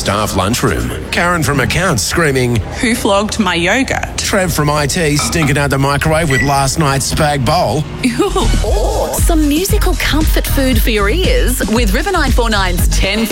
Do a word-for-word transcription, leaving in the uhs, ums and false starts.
staff lunchroom. Karen from accounts screaming, "Who flogged my yogurt?" Trev from I T stinking out the microwave with last night's spag bowl. Or some musical comfort food for your ears with River nine four nine's ten